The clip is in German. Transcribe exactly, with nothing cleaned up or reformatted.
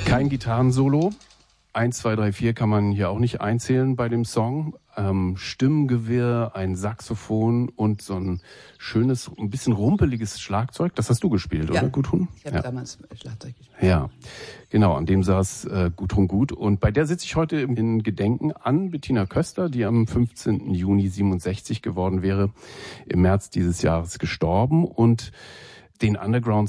Kein Gitarrensolo. Eins, zwei, drei, vier kann man hier auch nicht einzählen bei dem Song. Ähm, Stimmengewirr, ein Saxophon und so ein schönes, ein bisschen rumpeliges Schlagzeug. Das hast du gespielt, ja, oder Gudrun? Ich habe ja. damals Schlagzeug gespielt. Ja, genau, an dem saß äh, Gudrun Gut. Und bei der sitze ich heute in Gedenken an Bettina Köster, die am fünfzehnten Juni siebenundsechzig geworden wäre, im März dieses Jahres gestorben. Und den Underground